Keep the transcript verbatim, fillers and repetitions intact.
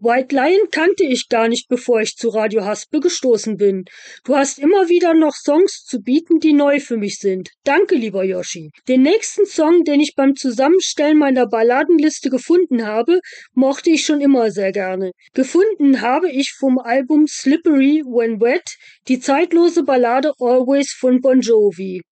White Lion kannte ich gar nicht, bevor ich zu Radio Haspel gestoßen bin. Du hast immer wieder noch Songs zu bieten, die neu für mich sind. Danke, lieber Yoshi. Den nächsten Song, den ich beim Zusammenstellen meiner Balladenliste gefunden habe, mochte ich schon immer sehr gerne. Gefunden habe ich vom Album Slippery When Wet die zeitlose Ballade Always von Bon Jovi.